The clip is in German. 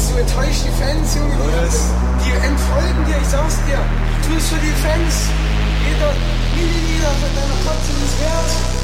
du enttäuschst die Fans, Junge. Die entfolgen dir, ich sag's dir. Tu es für die Fans. Jeder Milliliter von deiner Kotze ist wert.